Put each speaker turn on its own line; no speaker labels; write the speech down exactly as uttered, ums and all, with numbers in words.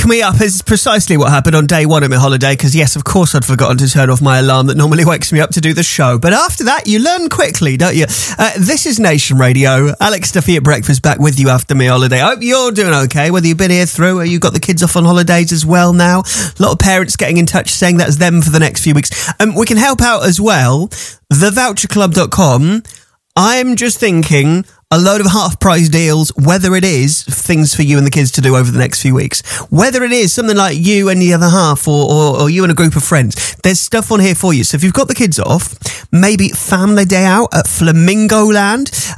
wake me up is precisely what happened on day one of my holiday, because yes, of course I'd forgotten to turn off my alarm that normally wakes me up to do the show. But after that, you learn quickly, don't you? Uh, this is Nation Radio. Alex Duffy at breakfast back with you after my holiday. I hope you're doing okay, whether you've been here through or you've got the kids off on holidays as well now. A lot of parents getting in touch saying that's them for the next few weeks. Um, we can help out as well. the voucher club dot com. I'm just thinking a load of half-price deals, whether it is things for you and the kids to do over the next few weeks, whether it is something like you and the other half, or, or, or you and a group of friends. There's stuff on here for you. So if you've got the kids off, maybe family day out at Flamingo Land,